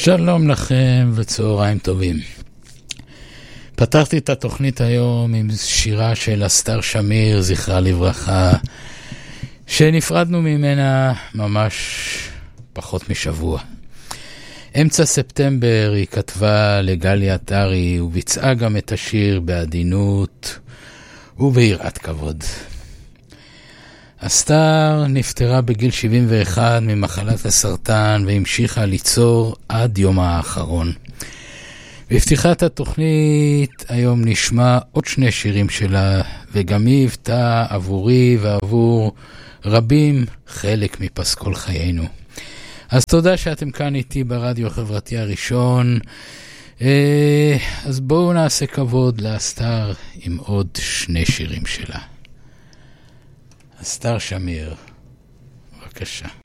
שלום לכם וצהריים טובים. פתחתי את התוכנית היום עם שירה של אסתר שמיר, זכרה לברכה, שנפרדנו ממנה ממש פחות משבוע. אמצע ספטמבר היא כתבה לגלי עטרי וביצעה גם את השיר בעדינות וביראת כבוד. אסתר נפטרה בגיל 71 ממחלת הסרטן והמשיכה ליצור עד יום האחרון. בפתיחת התוכנית היום נשמע עוד שני שירים שלה, וגם היא היוותה עבורי ועבור רבים חלק מפסקול חיינו. אז תודה שאתם כאן איתי ברדיו החברתי הראשון. אז בואו נעשה כבוד לאסתר עם עוד שני שירים שלה. אסתר שמיר, בבקשה.